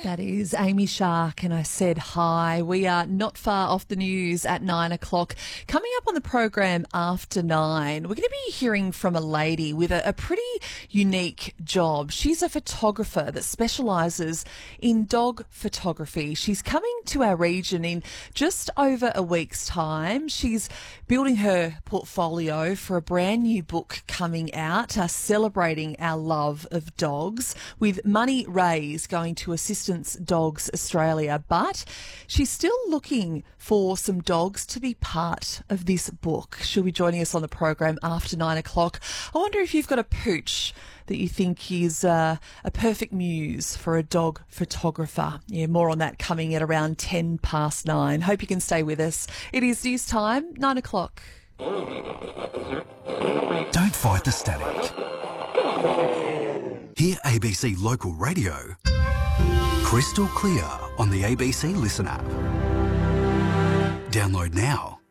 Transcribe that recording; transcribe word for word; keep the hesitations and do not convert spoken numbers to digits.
That is Amy Shark, and I said hi. We are not far off the news at nine o'clock. Coming up on the program after nine, we're going to be hearing from a lady with a, a pretty unique job. She's a photographer that specialises in dog photography. She's coming to our region in just over a week's time. She's building her portfolio for a brand new book coming out, uh, celebrating our love of dogs, with money raised going to Assistance Dogs Australia. But she's still looking for some dogs to be part of this book. She'll be joining us on the program after nine o'clock. I wonder if you've got a pooch that you think is uh, a perfect muse for a dog photographer. Yeah, more on that coming at around ten past nine. Hope you can stay with us. It is news time, nine o'clock. Don't fight the static. Hear A B C Local Radio crystal clear on the A B C Listen app. Download now.